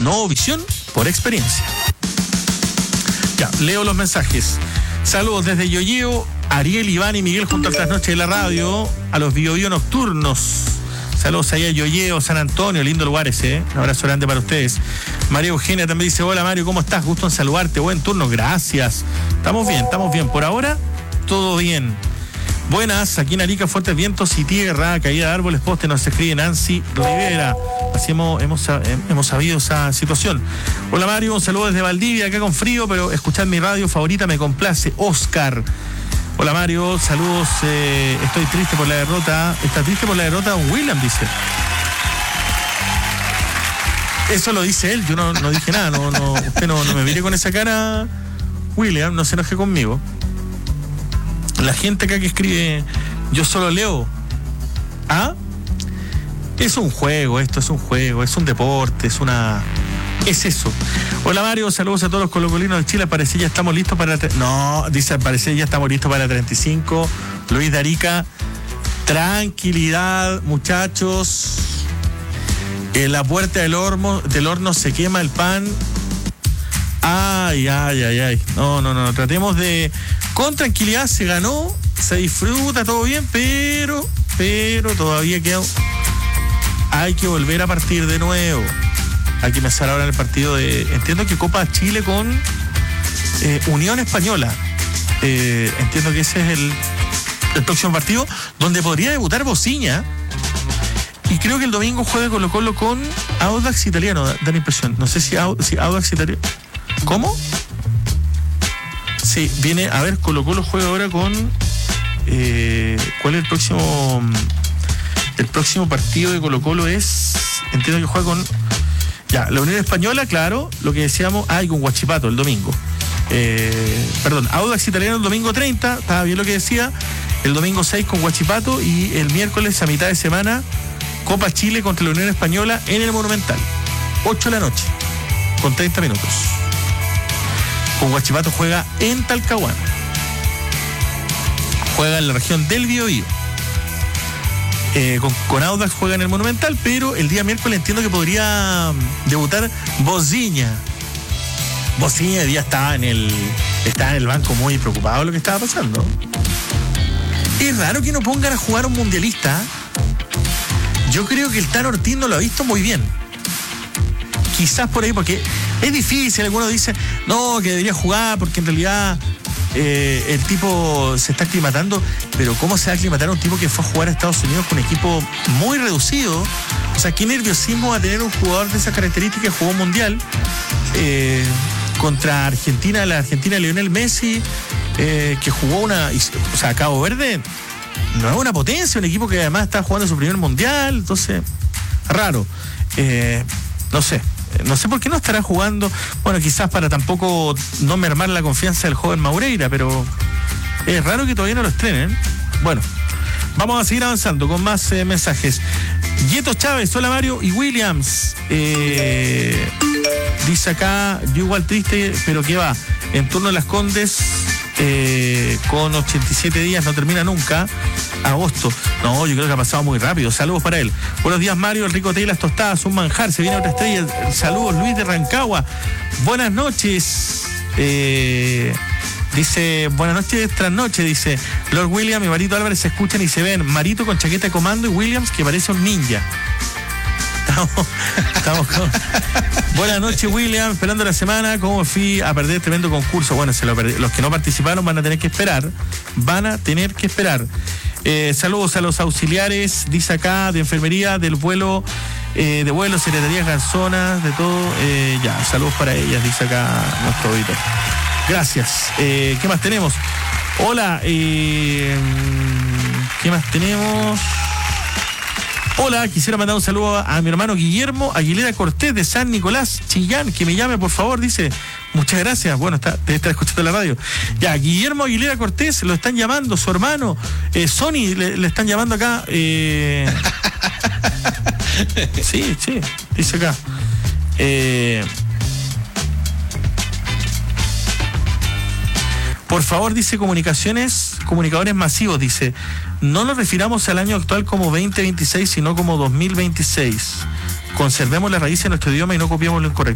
Novovisión por experiencia. Ya, leo los mensajes. Saludos desde Yoyeo, Ariel, Iván y Miguel junto a las noches de la radio, a los Biobío nocturnos. Saludos allá a Yoyeo, San Antonio, lindo lugar ese, Un abrazo grande para ustedes. María Eugenia también dice, hola Mario, ¿cómo estás? Gusto en saludarte, buen turno, gracias. Estamos bien, por ahora todo bien. Buenas, aquí en Arica, fuertes vientos y tierra, caída de árboles, postes, nos escribe Nancy Rivera. Así hemos sabido esa situación. Hola Mario, un saludo desde Valdivia, acá con frío, pero escuchar mi radio favorita me complace. Oscar. Hola Mario, saludos, estoy triste por la derrota. ¿Está triste por la derrota de Don William? Dice. Eso lo dice él, yo no dije nada, usted no me mire con esa cara, William, no se enoje conmigo. La gente acá que escribe, yo solo leo. ¿Ah? Es un juego, esto es un juego, es un deporte, es eso. Hola Mario, saludos a todos los colocolinos de Chile. Parece ya estamos listos para parece ya estamos listos para la 35. Luis de Arica, tranquilidad, muchachos. En la puerta del horno se quema el pan. Ay. No. Tratemos de. Con tranquilidad, se ganó, se disfruta, todo bien, pero todavía queda. Hay que volver a partir de nuevo. Hay que empezar ahora en el partido de. Entiendo que Copa Chile con Unión Española. Entiendo que ese es el próximo partido, donde podría debutar Bociña. Y creo que el domingo juega Colo-Colo con Audax Italiano, da la impresión. No sé si Audax Italiano. ¿Cómo? Sí, viene, a ver, Colo-Colo juega ahora con... ¿cuál es el próximo? El próximo partido de Colo-Colo es... Entiendo que juega con... Ya, la Unión Española, claro, lo que decíamos... y con Huachipato el domingo. Audax Italiano el domingo 30, estaba bien lo que decía. El domingo 6 con Huachipato y el miércoles a mitad de semana Copa Chile contra la Unión Española en el Monumental. 8 de la noche, con 30 minutos. Con Huachipato juega en Talcahuano. Juega en la región del Biobío. Con Audax juega en el Monumental, pero el día miércoles entiendo que podría debutar Bociña. Bociña hoy día estaba en el banco muy preocupado de lo que estaba pasando. Es raro que no pongan a jugar un mundialista. Yo creo que el Tano Ortiz no lo ha visto muy bien. Quizás por ahí, porque es difícil. Algunos dicen, no, que debería jugar, porque en realidad el tipo se está aclimatando. Pero ¿cómo se va a aclimatar a un tipo que fue a jugar a Estados Unidos con un equipo muy reducido? O sea, ¿qué nerviosismo va a tener un jugador de esas características? Jugó mundial contra Argentina, la Argentina de Lionel Messi, que jugó Cabo Verde no es una potencia, un equipo que además está jugando su primer mundial, entonces, raro. No sé por qué no estará jugando. Bueno, quizás para tampoco no mermar la confianza del joven Maureira, pero es raro que todavía no lo estrenen. Bueno, vamos a seguir avanzando con más mensajes. Yeto Chávez, hola Mario y Williams. Dice acá, yo igual triste, pero ¿qué va? En turno de Las Condes, con 87 días, no termina nunca. Agosto. No, yo creo que ha pasado muy rápido. Saludos para él. Buenos días, Mario. El rico té y las tostadas, un manjar. Se viene otra estrella. Saludos, Luis de Rancagua. Buenas noches. Dice, buenas noches, tras noche. Dice, Lord William y Marito Álvarez se escuchan y se ven. Marito con chaqueta de comando y Williams que parece un ninja. Estamos con... Buenas noches, William, esperando la semana. ¿Cómo fui a perder tremendo concurso? Bueno, se lo perdí. Los que no participaron van a tener que esperar. Saludos a los auxiliares, dice acá, de enfermería, del vuelo, secretarías garzonas, de todo. Saludos para ellas, dice acá nuestro auditor. Gracias. ¿Qué más tenemos? Hola, ¿qué más tenemos? Hola, quisiera mandar un saludo a mi hermano Guillermo Aguilera Cortés de San Nicolás, Chillán, que me llame por favor, dice. Muchas gracias. Bueno, debe estar escuchando la radio. Ya, Guillermo Aguilera Cortés, lo están llamando, su hermano. Sony, le están llamando acá. Sí, dice acá. Por favor, dice comunicadores masivos, dice, no nos refiramos al año actual como 2026, sino como 2026. Conservemos la raíz de nuestro idioma y no copiemos lo incorrecto.